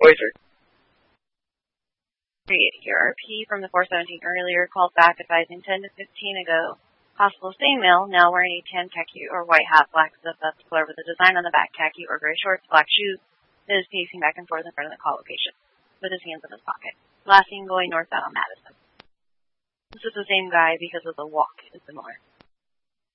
Voicer. Your RP from the 417 earlier called back advising 10 to 15 ago. Possible same male, now wearing a tan khaki or white hat, black zip up collar with a design on the back, khaki or gray shorts, black shoes, is pacing back and forth in front of the call location, with his hands in his pocket. Last seen going northbound on Madison. This is the same guy because of the walk is similar.